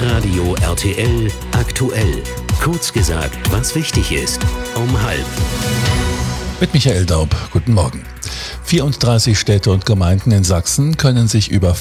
Radio RTL aktuell. Kurz gesagt, was wichtig ist. Um 12:30. Mit Michael Daub. Guten Morgen. 34 Städte und Gemeinden in Sachsen können sich über